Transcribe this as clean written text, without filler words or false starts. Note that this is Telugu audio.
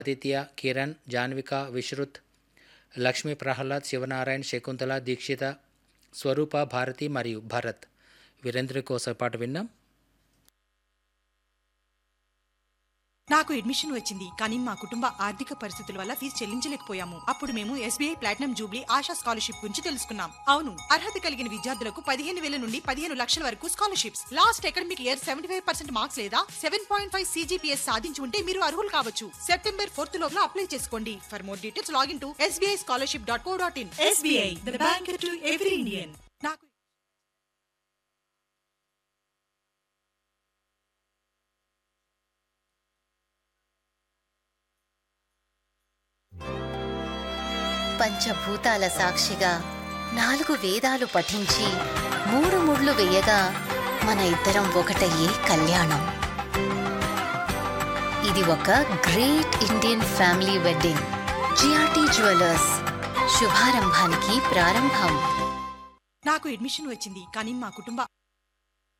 ఆదిత్య, కిరణ్, జాన్విక, విశ్రుత్, లక్ష్మీ ప్రహ్లాద్, శివనారాయణ్, శకుంతల, దీక్షిత, స్వరూప, భారతి మరియు భరత్ వీరందరి కోసం పాట విన్నాం. నాకు అడ్మిషన్ వచ్చింది, కానీ మా కుటుంబ ఆర్థిక పరిస్థితుల వల్ల ఫీజు చెల్లించలేకపోయాము. అప్పుడు మేము SBI platinum Jubilee ASHA scholarship గురించి తెలుసుకున్నాం. అవును, అర్హత కలిగిన విద్యార్థులకు 15,000 నుండి 15 లక్షల వరకు scholarships. Last academic year 75% marks లేదా 7.5 CGPS సాధించి ఉంటే మీరు అర్హులు కావచ్చు. సెప్టెంబర్ 4th లోపల అప్లై చేసుకోండి. For more details login to sbischolarship.co.in. SBI, the bank to every Indian. నాకు పంచభూతాల సాక్షిగా 4 వేదాలు పఠించి 3 ముళ్ళు వేయగా మన ఇద్దరం ఒకటయ్యే కళ్యాణం. ఇది ఒక great Indian family wedding. GRT jewellers, శుభారంభానికి ప్రారంభం. నాకు అడ్మిషన్ వచ్చింది, కానీ మా కుటుంబ